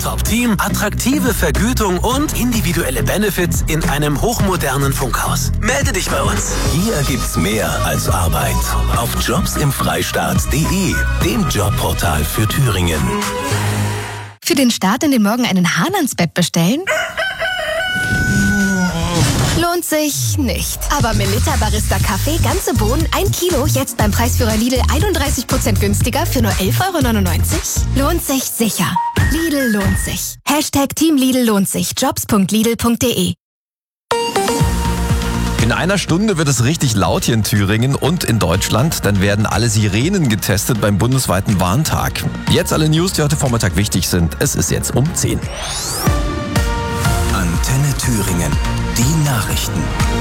Top-Team, attraktive Vergütung und individuelle Benefits in einem hochmodernen Funkhaus. Melde dich bei uns. Hier gibt's mehr als Arbeit. Auf jobsimfreistaat.de, dem Jobportal für Thüringen. Für den Start in den Morgen einen Hahn ans Bett bestellen? Lohnt sich nicht. Aber Melitta Barista Kaffee, ganze Bohnen, 1 Kilo, jetzt beim Preisführer Lidl 31% günstiger für nur 11,99 €? Lohnt sich sicher. Lidl lohnt sich. Team Lidl lohnt sich. Jobs.lidl.de. In einer Stunde wird es richtig laut hier in Thüringen und in Deutschland. Dann werden alle Sirenen getestet beim bundesweiten Warntag. Jetzt alle News, die heute Vormittag wichtig sind. Es ist jetzt um 10. Antenne Thüringen. Die Nachrichten.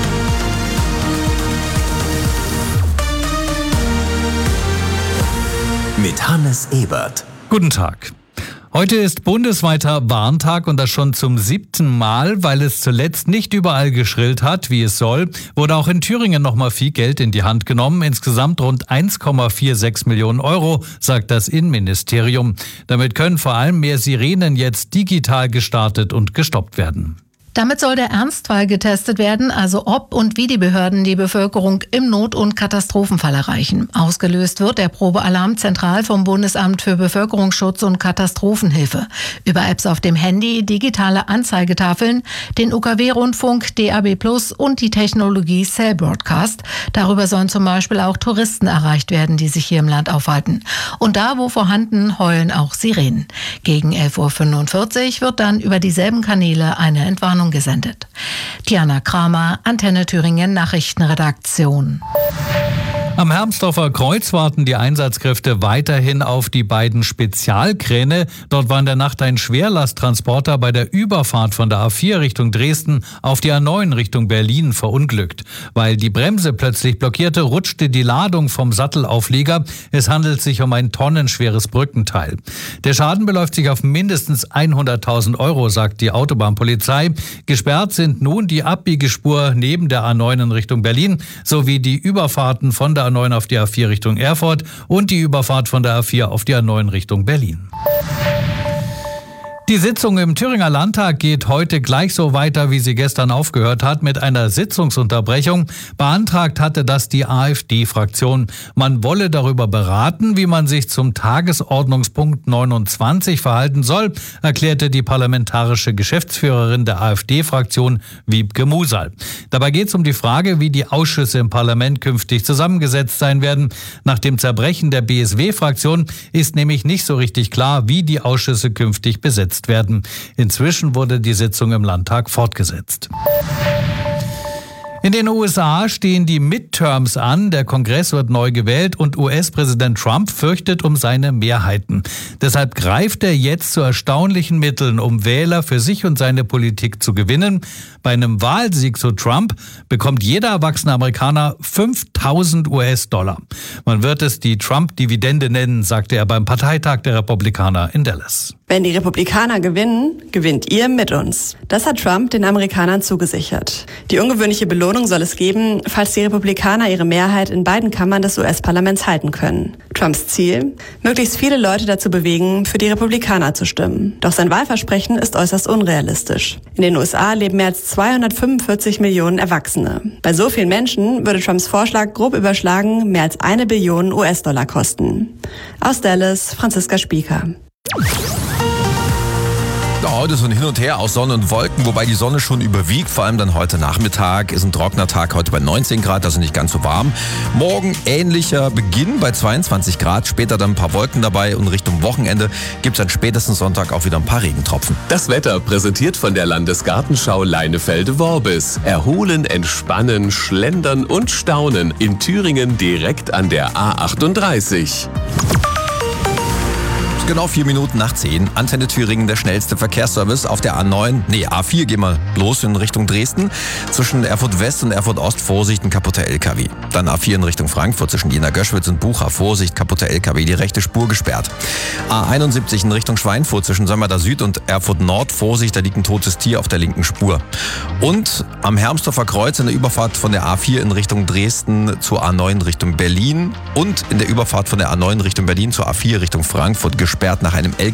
Mit Hannes Ebert. Guten Tag. Heute ist bundesweiter Warntag und das schon zum 7. Mal, weil es zuletzt nicht überall geschrillt hat, wie es soll, wurde auch in Thüringen nochmal viel Geld in die Hand genommen. Insgesamt rund 1,46 Millionen €, sagt das Innenministerium. Damit können vor allem mehr Sirenen jetzt digital gestartet und gestoppt werden. Damit soll der Ernstfall getestet werden, also ob und wie die Behörden die Bevölkerung im Not- und Katastrophenfall erreichen. Ausgelöst wird der Probealarm zentral vom Bundesamt für Bevölkerungsschutz und Katastrophenhilfe. Über Apps auf dem Handy, digitale Anzeigetafeln, den UKW-Rundfunk, DAB+ und die Technologie Cell Broadcast. Darüber sollen zum Beispiel auch Touristen erreicht werden, die sich hier im Land aufhalten. Und da, wo vorhanden, heulen auch Sirenen. Gegen 11:45 Uhr wird dann über dieselben Kanäle eine Entwarnung gesendet. Diana Kramer, Antenne Thüringen Nachrichtenredaktion. Am Hermsdorfer Kreuz warten die Einsatzkräfte weiterhin auf die beiden Spezialkräne. Dort war in der Nacht ein Schwerlasttransporter bei der Überfahrt von der A4 Richtung Dresden auf die A9 Richtung Berlin verunglückt. Weil die Bremse plötzlich blockierte, rutschte die Ladung vom Sattelauflieger. Es handelt sich um ein tonnenschweres Brückenteil. Der Schaden beläuft sich auf mindestens 100.000 €, sagt die Autobahnpolizei. Gesperrt sind nun die Abbiegespur neben der A9 in Richtung Berlin sowie die Überfahrten von der A9 auf die A4 Richtung Erfurt und die Überfahrt von der A4 auf die A9 Richtung Berlin. Die Sitzung im Thüringer Landtag geht heute gleich so weiter, wie sie gestern aufgehört hat, mit einer Sitzungsunterbrechung. Beantragt hatte das die AfD-Fraktion. Man wolle darüber beraten, wie man sich zum Tagesordnungspunkt 29 verhalten soll, erklärte die parlamentarische Geschäftsführerin der AfD-Fraktion Wiebke Musal. Dabei geht es um die Frage, wie die Ausschüsse im Parlament künftig zusammengesetzt sein werden. Nach dem Zerbrechen der BSW-Fraktion ist nämlich nicht so richtig klar, wie die Ausschüsse künftig besetzt werden. Inzwischen wurde die Sitzung im Landtag fortgesetzt. In den USA stehen die Midterms an, der Kongress wird neu gewählt und US-Präsident Trump fürchtet um seine Mehrheiten. Deshalb greift er jetzt zu erstaunlichen Mitteln, um Wähler für sich und seine Politik zu gewinnen. Bei einem Wahlsieg, so Trump, bekommt jeder erwachsene Amerikaner 5.000 US-Dollar. Man wird es die Trump-Dividende nennen, sagte er beim Parteitag der Republikaner in Dallas. Wenn die Republikaner gewinnen, gewinnt ihr mit uns. Das hat Trump den Amerikanern zugesichert. Die ungewöhnliche Belohnung soll es geben, falls die Republikaner ihre Mehrheit in beiden Kammern des US-Parlaments halten können. Trumps Ziel? Möglichst viele Leute dazu bewegen, für die Republikaner zu stimmen. Doch sein Wahlversprechen ist äußerst unrealistisch. In den USA leben mehr als 245 Millionen Erwachsene. Bei so vielen Menschen würde Trumps Vorschlag grob überschlagen mehr als 1 Billion US-Dollar kosten. Aus Dallas, Franziska Spieker. Heute so ein Hin und Her aus Sonne und Wolken, wobei die Sonne schon überwiegt, vor allem dann heute Nachmittag. Ist ein trockener Tag, heute bei 19 Grad, also nicht ganz so warm. Morgen ähnlicher Beginn bei 22 Grad, später dann ein paar Wolken dabei und Richtung Wochenende gibt es dann spätestens Sonntag auch wieder ein paar Regentropfen. Das Wetter präsentiert von der Landesgartenschau Leinefelde-Worbis. Erholen, entspannen, schlendern und staunen in Thüringen direkt an der A38. Genau 4 Minuten nach 10. Antenne Thüringen, der schnellste Verkehrsservice auf der A4 gehen wir los in Richtung Dresden. Zwischen Erfurt West und Erfurt Ost Vorsicht, ein kaputter LKW. Dann A4 in Richtung Frankfurt zwischen Jena-Göschwitz und Bucha Vorsicht, kaputter LKW, die rechte Spur gesperrt. A71 in Richtung Schweinfurt zwischen Sömmerda Süd und Erfurt Nord Vorsicht, da liegt ein totes Tier auf der linken Spur. Und am Hermsdorfer Kreuz in der Überfahrt von der A4 in Richtung Dresden zur A9 Richtung Berlin und in der Überfahrt von der A9 Richtung Berlin zur A4 Richtung Frankfurt gesperrt nach einem LKW.